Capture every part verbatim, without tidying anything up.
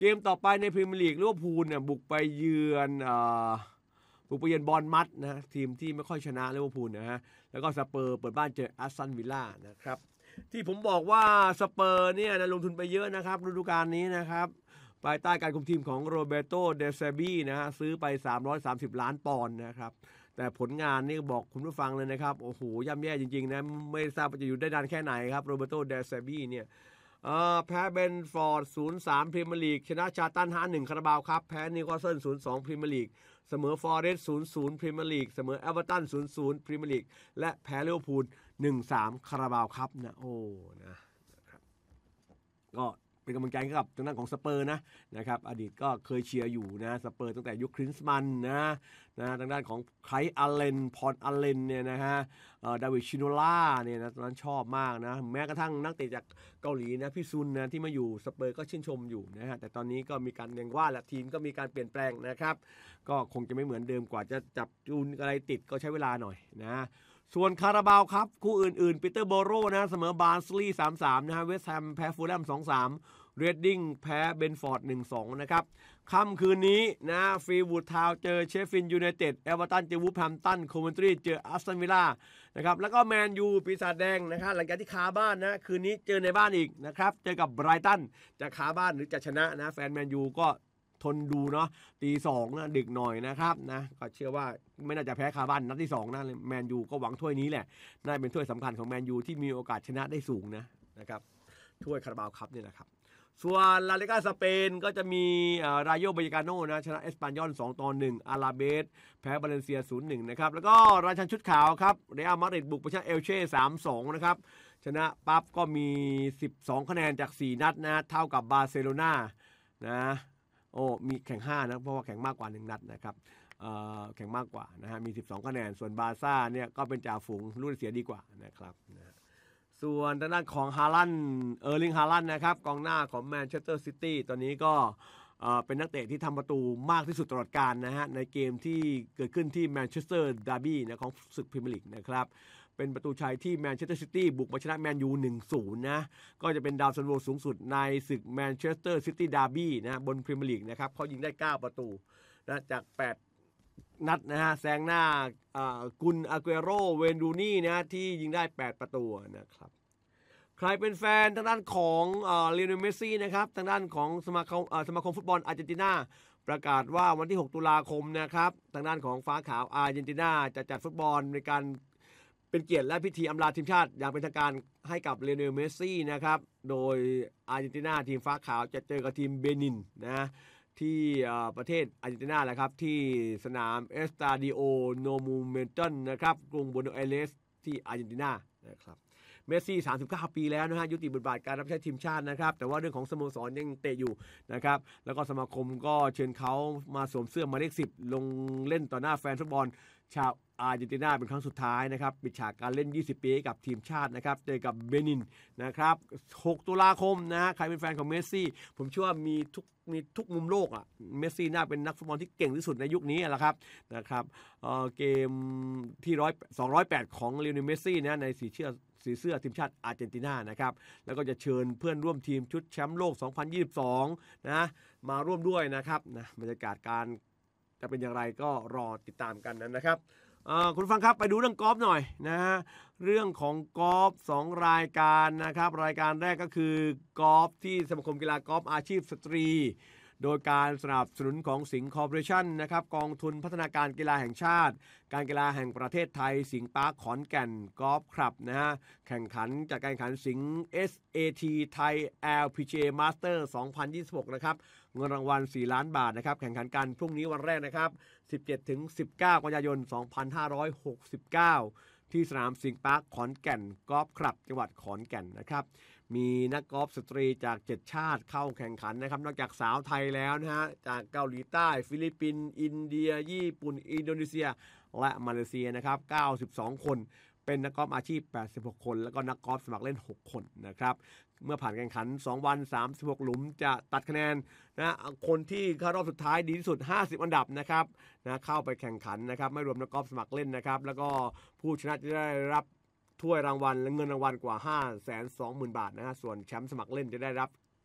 เกมต่อไปในพรีเมียร์ลีกลิเวอร์พูลเนี่ยบุกไปเยือนบุกไปเยือนบอร์นมัธนะทีมที่ไม่ค่อยชนะลิเวอร์พูลนะฮะแล้วก็สเปอร์เปิดบ้านเจอแอสตันวิลล่านะครับที่ผมบอกว่าสเปอร์เนี่ยนะลงทุนไปเยอะนะครับฤดูกาลนี้นะครับภายใต้การคุมทีมของโรเบโตเดเซบีนะฮะซื้อไปสามร้อยสามสิบล้านปอนด์นะครับแต่ผลงานนี่บอกคุณผู้ฟังเลยนะครับโอ้โหย่ำแย่จริงๆนะไม่ทราบว่าจะอยู่ได้นานแค่ไหนครับโรเบโตเดเซบีเนี่ยแพ้เบนฟอร์ด ศูนย์สาม พรีเมียร์ลีกชนะชาร์ตัน ห้าหนึ่ง คาราบาวครับแพ้นิวคาสเซิล ศูนย์สอง พรีเมียร์ลีกเสมอฟอเรสต์ ศูนย์ศูนย์ พรีเมียร์ลีกเสมอเอเวอร์ตัน ศูนย์ศูนย์ พรีเมียร์ลีกและแพ้ลิเวอร์พูล หนึ่งสาม คาราบาวครับนะโอ้นะก็เป็นกำลังใจให้กับทางด้านของสเปอร์นะนะครับอดีตก็เคยเชียร์อยู่นะสเปอร์ตั้งแต่ยุคคลินส์มันนะนะทางด้านของไคลอัลเลนพอลอัลเลนเนี่ยนะฮะดาวิดชิโนล่าเนี่ยนะตอนนั้นชอบมากนะแม้กระทั่งนักเตะจากเกาหลีนะพี่ซุนนะที่มาอยู่สเปอร์ก็ชื่นชมอยู่นะฮะแต่ตอนนี้ก็มีการเรียกว่าและทีมก็มีการเปลี่ยนแปลงนะครับก็คงจะไม่เหมือนเดิมกว่าจะจับจูนอะไรติดก็ใช้เวลาหน่อยนะส่วนคาราบาวครับคู่อื่นๆปีเตอร์โบโรนะเสมอบาร์นส์ลีย์ สามสาม นะฮะเวสต์แฮมแพ้ฟูลแลม สองสาม เรดดิ้งแพ้เบนฟอร์ด หนึ่งสอง นะครับค่ำคืนนี้นะฟรีวูดทาวน์เจอเชฟฟิลด์ยูไนเต็ดเอเวอร์ตันเจอวูฟแฮมป์ตันโคเวนทรีเจออัสตันวิลล่านะครับแล้วก็แมนยูปีศาจแดงนะครับหลังจากที่คาบ้านนะคืนนี้เจอในบ้านอีกนะครับเจอกับไบรตันจะคาบ้านหรือจะชนะนะแฟนแมนยูก็ทนดูเนาะตีสองนะดึกหน่อยนะครับนะก็เชื่อว่าไม่น่าจะแพ้คาบ้านนัดที่สองนะแมนยูก็หวังถ้วยนี้แหละน่าเป็นถ้วยสำคัญของแมนยูที่มีโอกาสชนะได้สูงนะนะครับถ้วยคาราบาวคัพนี่แหละครับส่วนลาลิก้าสเปนก็จะมีรายโยบายกาโนนะชนะเอสปานยอล สองต่อหนึ่ง อาราเบสแพ้บาเลนเซีย ศูนย์หนึ่ง นะครับแล้วก็ราชันชุดขาวครับเรอัลมาดริดบุกไปชนะเอลเช่ สามสอง นะครับชนะปั๊บก็มีสิบสองคะแนนจากสี่นัดนะเท่ากับบาร์เซโลนานะโอ้มีแข่งห้านะเพราะว่าแข่งมากกว่าหนึ่งนัดนะครับเอ่อแข่งมากกว่านะฮะมีสิบสองคะแนนส่วนบาร์ซ่าเนี่ยก็เป็นจ่าฝูงรุ่นเสียดีกว่านะครับนะส่วนทางด้านของฮาลันด์เออร์ลิงฮาลันด์นะครับกองหน้าของแมนเชสเตอร์ซิตี้ตอนนี้ก็เอ่อเป็นนักเตะที่ทำประตูมากที่สุดตลอดกาลนะฮะในเกมที่เกิดขึ้นที่แมนเชสเตอร์ดาร์บี้นะของศึกพรีเมียร์ลีกนะครับเป็นประตูชัยที่แมนเชสเตอร์ซิตี้บุกมาชนะแมนยู หนึ่งศูนย์ นะก็จะเป็นดาวซันโวสูงสุดในศึกแมนเชสเตอร์ซิตี้ดาร์บี้นะบนพรีเมียร์ลีกนะครับเขายิงได้เก้าประตูนะจากแปดนัดนะฮะแซงหน้ากุนอาเกโรเวนดูนี่นะที่ยิงได้แปดประตูนะครับใครเป็นแฟนทางด้านของเลโอเนล เมสซี่นะครับทางด้านของสมาคมสมาคมฟุตบอลอาร์เจนตินาประกาศว่าวันที่หกตุลาคมนะครับทางด้านของฟ้าขาวอาร์เจนตินาจะจัดฟุตบอลในการเป็นเกียรติและพิธีอำลาทีมชาติอย่างเป็นทางการให้กับเลโอเนล เมสซี่นะครับโดยอาร์เจนตินาทีมฟ้าขาวจะเจอกับทีมเบนินนะที่ประเทศอาร์เจนตินาแหละครับที่สนามเอสตาดิโอโนมูเมนตันนะครับกรุงบัวโนเอเรสที่อาร์เจนตินานะครับเมสซี่สามสิบเก้าปีแล้วนะฮะยุติบทบาทการรับใช้ทีมชาตินะครับแต่ว่าเรื่องของสโมสรยังเตะอยู่นะครับแล้วก็สมาคมก็เชิญเขามาสวมเสื้อหมายเลขสิบลงเล่นต่อหน้าแฟนฟุตบอลชาวอาร์เจนตินาเป็นครั้งสุดท้ายนะครับปิดฉากการเล่นยี่สิบปีกับทีมชาตินะครับเจอกับเบนินนะครับหกตุลาคมนะฮะใครเป็นแฟนของเมสซี่ผมเชื่อว่ามีทุกมีทุกมุมโลกอ่ะเมสซี่น่าเป็นนักฟุตบอลที่เก่งที่สุดในยุคนี้แหละครับนะครับเอ่อเกมที่ร้อยสองร้อยแปดของลิโอเนล เมสซี่นะในสีเสื้อสีเสื้อทีมชาติอาร์เจนตินานะครับแล้วก็จะเชิญเพื่อนร่วมทีมชุดแชมป์โลกสองพันยี่สิบสองนะมาร่วมด้วยนะครับนะบรรยากาศการจะเป็นอย่างไรก็รอติดตามกันนะครับคุณฟังครับไปดูเรื่องกอล์ฟหน่อยนะฮะเรื่องของกอล์ฟสองรายการนะครับรายการแรกก็คือกอล์ฟที่สมาคมกีฬากอล์ฟอาชีพสตรีโดยการสนับสนุนของสิงห์คอร์ปอเรชั่นนะครับกองทุนพัฒนาการกีฬาแห่งชาติการกีฬาแห่งประเทศไทยสิงห์ปาร์คขอนแก่นกอล์ฟคลับนะฮะแข่งขันจากการแข่งขันสิงห์ เอส เอ ที ไทย แอล พี จี เอ Master สองพันยี่สิบหกนะครับเงินรางวัลสี่ล้านบาทนะครับแข่งขันกันพรุ่งนี้วันแรกนะครับสิบเจ็ดถึงสิบเก้ากันยายนสองพันห้าร้อยหกสิบเก้าที่สนามสิงห์ปาร์คขอนแก่นกอล์ฟคลับจังหวัดขอนแก่นนะครับมีนักกอล์ฟสตรีจากเจ็ดชาติเข้าแข่งขันนะครับนอกจากสาวไทยแล้วนะฮะจากเกาหลีใต้ฟิลิปปินส์อินเดียญี่ปุ่นอินโดนีเซียและมาเลเซียนะครับเก้าสิบสองคนเป็นนักกอล์ฟอาชีพแปดสิบหกคนแล้วก็นักกอล์ฟสมัครเล่นหกคนนะครับเมื่อผ่านการแข่งขันสองวันสามสิบหกหลุมจะตัดคะแนนนะคนที่เข้ารอบสุดท้ายดีที่สุดห้าสิบอันดับนะครับนะเข้าไปแข่งขันนะครับไม่รวมนักกอล์ฟสมัครเล่นนะครับแล้วก็ผู้ชนะจะได้รับถ้วยรางวัลและเงินรางวัลกว่า ห้าแสนสองหมื่น บาทนะฮะส่วนแชมป์สมัครเล่นจะได้รับ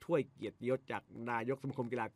ถ้วยเกียรติยศจากนายกสมาคมกีฬา